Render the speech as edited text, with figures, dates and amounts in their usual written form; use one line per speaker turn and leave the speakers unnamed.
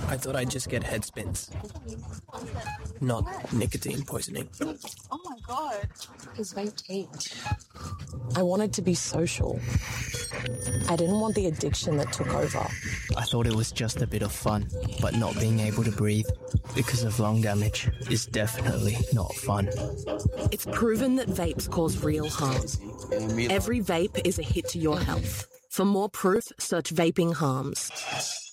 I thought I'd just get head spins, not nicotine poisoning.
Oh my God.
His vape taped. I wanted to be social. I didn't want the addiction that took over.
I thought it was just a bit of fun, but not being able to breathe because of lung damage is definitely not fun.
It's proven that vapes cause real harm. Every vape is a hit to your health. For more proof, search vaping harms.